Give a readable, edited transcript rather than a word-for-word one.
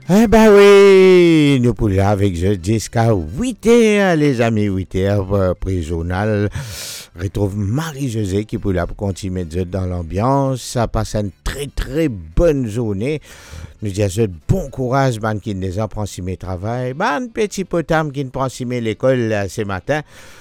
Eh ben oui, nous pour là avec je jusqu'à 8h, les amis, 8h, journal. Retrouve Marie-Josée qui pour là pour continuer dans l'ambiance. Ça passe une très très bonne journée. Nous disons bon courage, man, qui ne prend si mes travail. Man, petit potam qui ne prend si mes l'école ce matin.